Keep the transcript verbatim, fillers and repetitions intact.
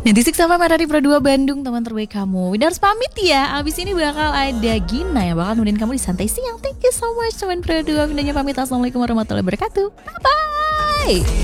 sembilan puluh enam dari Pro dua Bandung, teman terbaik kamu. Winda harus pamit ya. Abis ini bakal ada Gina yang bakal nemenin kamu di santai siang. Thank you so much teman Pro dua. Windanya pamit. Assalamualaikum warahmatullahi wabarakatuh. Bye bye.